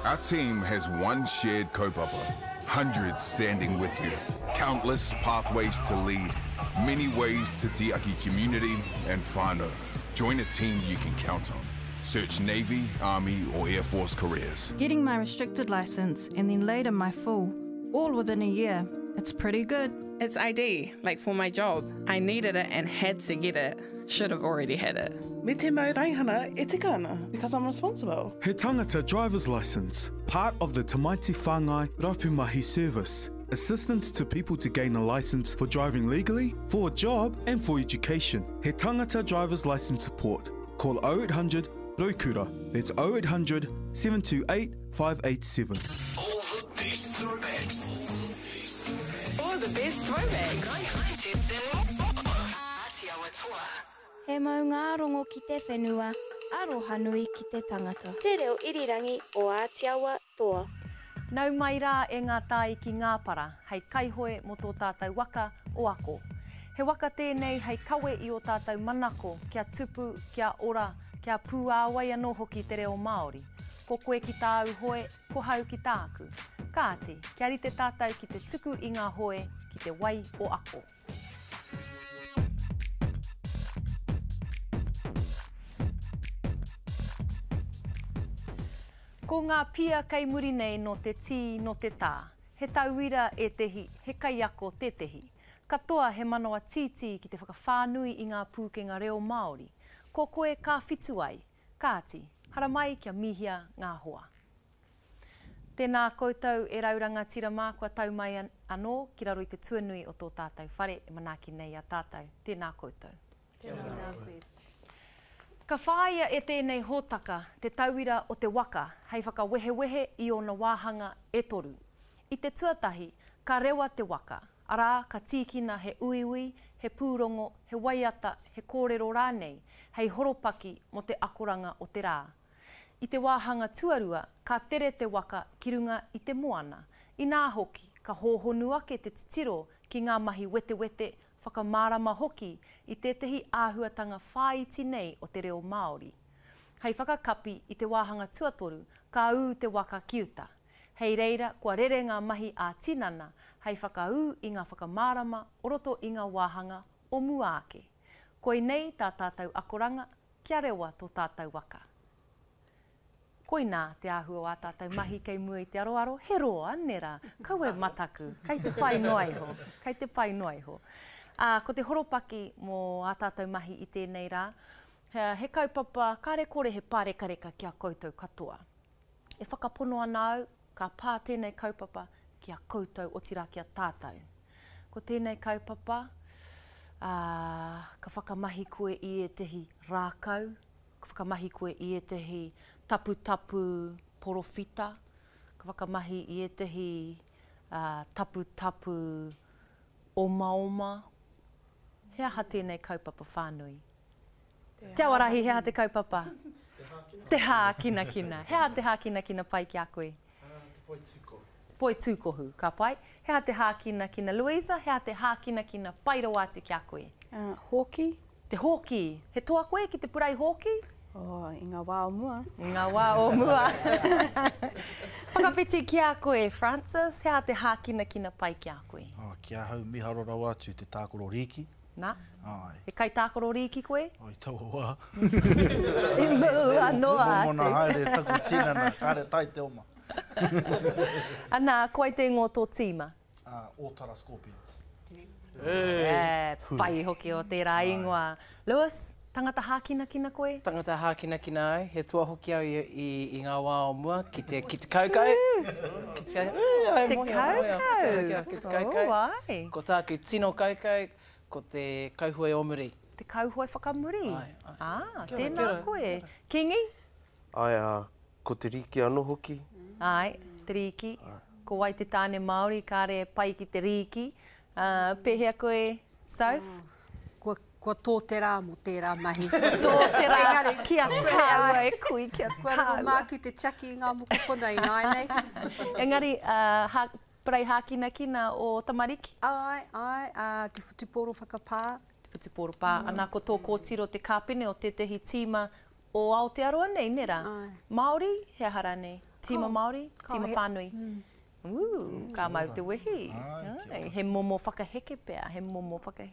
Our team has one shared kaupapa, hundreds standing with you, countless pathways to lead, many ways to tiaki community and whānau. Join a team you can count on. Search Navy, Army or Air Force careers. Getting my restricted license and then later my full, all within a year. It's pretty good. It's ID, like for my job. I needed it and had to get it. Should have already had it. Me te mau raihana e tika ana, because I'm responsible. He tangata driver's license, part of the Tamaiti Whāngai Rapumahi service. Assistance to people to gain a license for driving legally, for a job and for education. He tangata driver's license support. Call 0800 Raukura. That's 0800 728 587. All the best throwbacks. He mau ngā rongo ki te whenua, aroha nui ki te tangata. Te reo irirangi o Ātiawa toa. Nau mai rā e ngā tāi ki Ngāpara, hei kaihoe mo tō tātou waka o ako. He waka tēnei hei kawe i o tātou manako, kia tupu, kia ora, kia pūāwai anō hoki te reo Māori. Ko koe ki tāu hoe, ko hau ki tāku. Kāti, kia rite tātou ki te tuku i ngā hoe, ki te wai o ako. Ko ngā pia kei muri nei no te tī no te tā. He tauira e tehi, he kai ako te tehi. Katoa he manoa tītī ki te whakawhānui i ngā pūkenga reo Māori. Ko koe ka whitu ai. Kāti, hara mai kia mihia ngā hoa. Tēnā koutou e rauranga tira mā kua tau mai anō ki raro i te tuanui o tō tātou whare e manaki nei a tātou. Tēnā koutou. Tēnā koe. Ka whāia e tēnei hōtaka, te tauira o te waka, hei whakawehewehe i ona wāhanga e toru. I te tuatahi, ka rewa te waka, arā ka tīkina he uiui, he pūrongo, he waiata, he kōrero rānei, hei horopaki mo te akoranga o te rā. I te wāhanga tuarua, ka tere te waka ki runga i te moana. I nā hoki, ka hōhonu ake te titiro ki ngā mahi wete, whakamārama hoki i tētahi āhuatanga whāiti nei o te reo Māori. Hei whakakapi i te wāhanga tuatoru, ka ū te waka kiuta. Hei reira, kua rere ngā mahi a tinana, hei whakaū i ngā whakamārama oroto i ngā wāhanga o muāke. Koi nei tā tātou akoranga, kia rewa tō tātou waka. Koina te āhua o a tātou mahi kei mua i te aroaro, he roa, nera, kaue mataku, kei te pai noaiho, kei te pai noaiho. Ko te horopaki mō a tātou mahi i tēnei rā, he kaupapa, kāre kore he pārekareka kia koutou katoa. E whakapono anau, ka pā tēnei kaupapa kia koutou o tira kia tātou. Ko tēnei kaupapa, ka whakamahi koe i e tehi rākau, ka whakamahi koe i e tehi tapu porofita, ka whakamahi i e tehi tapu oma. He aha tēnei kaupapa whānui. Te awarahi, he aha te kaupapa? Te hākina. He aha te hākina pai ki a koe? Te poi tūkohu. Poi tūkohu, ka pai. He aha te hākina Louisa, he aha te hākina pai rawāti ki a koe? Hoki. Te hoki. He toa koe ki te purai hoki? I ngā wā o mua. I ngā wā o mua. Whakawhiti ki a koe, Francis, he aha te hākina pai ki a koe? Kia hau miharo rawātu te tākoro riki. Nā? E kai tākoro riki koe? Oi, tau wā. I mua noa atu. Mona haere taku tinana, kāre tai te oma. Anā, koe te ngō tō tīma? Otara Scorpions. Pai hoki o tērā ingoa. Lewis, tangata hākina koe? Tangata hākina ai, he tua hoki au i ngā wā o mua, ki te kaukau. Te kaukau? Ai. Ko tāku tino kaukau, ko te kauhoi o muri. Te kauhoi whakamuri? Ai. Tēnā koe. Kingi? Ai, ko te riki anō hoki. Ai, te riki. Ko wai te tāne Māori, kāre pai ki te riki. Pehea koe, Soph? Kua tō te rā mo tērā mahi. Tō te rā, kia tāua e kui, kia tāua. Kua rā māku te chaki i ngā mokopuna i nāi nei. Engari, parei hākina o Tamariki? Ai, te whutuporo whakapā. Te whutuporo pā. Anā ko tō kōtiro te kāpene o te tehi tīma O Aotearoa nei, nera? Māori, he hara nei. Tima Māori, tima whānui. Ka mau te wehi. He momo whakaheke pēr, he momo whakaheke.